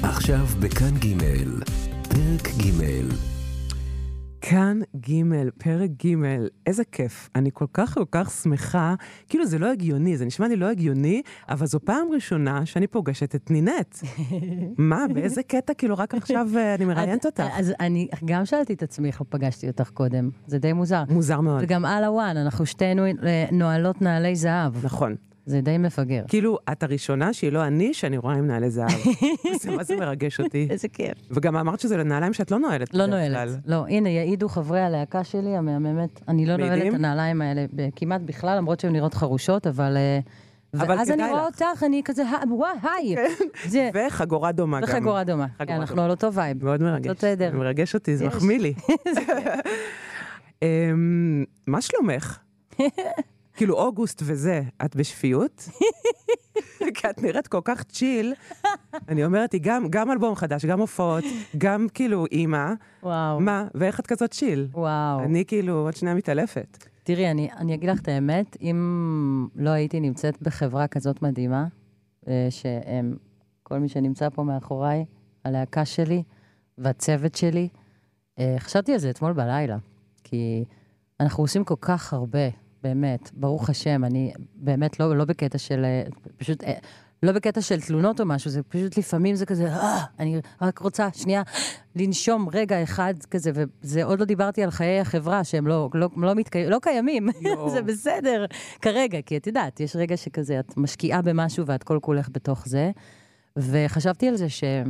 עכשיו בכאן ג' פרק ג'. כאן ג' פרק ג', איזה כיף. אני כל כך שמחה, כאילו זה לא הגיוני, זה נשמע לי לא הגיוני, אבל זו פעם ראשונה שאני פוגשת את נינט. מה, באיזה קטע, כאילו רק עכשיו אני מראיינת אותך. אז אני גם שאלתי את עצמי איך פגשתי אותך קודם, זה די מוזר. מוזר מאוד. וגם על הוואן, אנחנו שתינו נועלות נעלי זהב. נכון. זה די מפגר. כאילו, את הראשונה שהיא לא אני, שאני רואה עם נעלי זהב. מה זה מרגש אותי? איזה כיף. וגם אמרת שזה לנעליים שאת לא נועלת. לא נועלת. לא, הנה, יעידו חברי הלהקה שלי, המהממת. אני לא נועלת את הנעליים האלה כמעט בכלל, למרות שהן נראות חרושות, אבל ואז אני רואה אותך, אני כזה, היי. וחגורה דומה גם. וחגורה דומה. אנחנו על אותו וייב. מאוד מרגש. מרגש אותי, זה מחמיא לי. מה שלומך? כאילו אוגוסט וזה, את בשפיות? כי את נראית כל כך צ'יל. אני אומרת, היא גם אלבום חדש, גם הופעות, גם כאילו אימא. וואו. מה? ואיך את כזאת צ'יל? וואו. אני כאילו עוד שנייה מתעלפת. תראי, אני אגיד לך את האמת, אם לא הייתי נמצאת בחברה כזאת מדהימה, שכל מי שנמצא פה מאחוריי, הלהקה שלי והצוות שלי, חשבתי על זה אתמול בלילה, כי אנחנו עושים כל כך הרבה, באמת, ברוך השם, אני באמת לא בקטע של, פשוט, לא בקטע של תלונות או משהו, זה פשוט לפעמים זה כזה, אני רק רוצה לנשום רגע אחד כזה, וזה עוד לא דיברתי על חיי החברה, שהם לא קיימים, זה בסדר כרגע, כי את יודעת, יש רגע שכזה, את משקיעה במשהו ואת כל כולך בתוך זה, וחשבתי על זה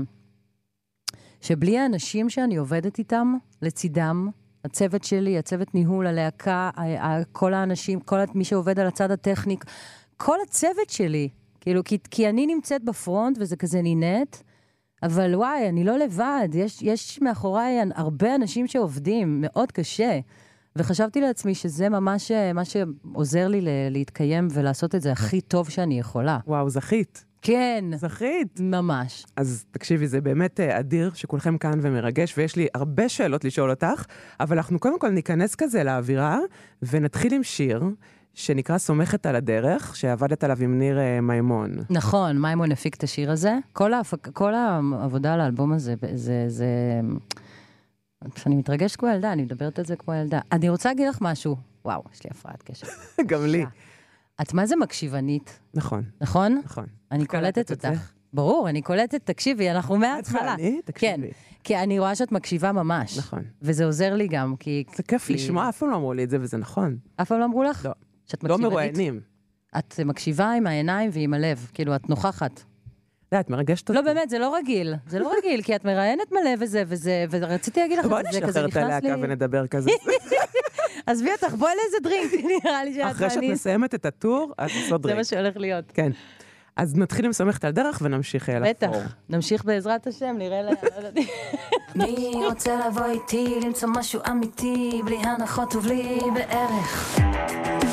שבלי האנשים שאני עובדת איתם, לצידם, הצוות שלי, הצוות ניהול, הלהקה, כל האנשים, כל מי שעובד על הצד הטכניק, כל הצוות שלי, כאילו, כי אני נמצאת בפרונט וזה כזה נינט, אבל וואי, אני לא לבד, יש מאחוריי הרבה אנשים שעובדים, מאוד קשה, וחשבתי לעצמי שזה ממש מה שעוזר לי להתקיים ולעשות את זה הכי טוב שאני יכולה. וואו, זכית. כן. זכית. ממש. אז תקשיבי, זה באמת אדיר שכולכם כאן ומרגש, ויש לי הרבה שאלות לשאול אותך, אבל אנחנו קודם כל ניכנס כזה לאווירה, ונתחיל עם שיר שנקרא סומכת על הדרך, שעבדת עליו עם ניר מימון. נכון, מימון הפיק את השיר הזה. כל העבודה על האלבום הזה, זה אני מתרגשת כמו ילדה, אני מדברת על זה כמו ילדה. אני רוצה להגיד לך משהו. וואו, יש לי הפרעת קשב. גם לי. את מה זה מקשיבנית? נכון. נכון? נכון. אני קולטת אותך. ברור, אני קולטת, תקשיבי, אנחנו מההתחלה. תקשיבי. כן, כי אני רואה שאת מקשיבה ממש. נכון. וזה עוזר לי גם, כי... זה כיף לשמוע, אף פעם לא אמרו לי את זה, וזה נכון. אף פעם לא אמרו לך? לא. שאת לא מקשיבנית? מרואיינים. את מקשיבה עם העיניים ועם הלב, כאילו, את נוכחת. את מרגשת אותי. לא, באמת, זה לא רגיל. זה לא רגיל, כי את מראיינת מלא ורציתי להגיד לך את זה, בוא נשחרר את הלהקה ונדבר כזה. אז בי אותך, בואי לאיזה דרינק, נראה לי שאת אחרי שאת מסיימת את הטור, את עושה דרינק. זה מה שהולך להיות. כן. אז נתחיל עם סומכת על דרך ונמשיך לחפור. בטח, נמשיך בעזרת השם, נראה לה... מי רוצה לבוא איתי, למצוא משהו אמיתי, בלי הנחות ובלי בערך.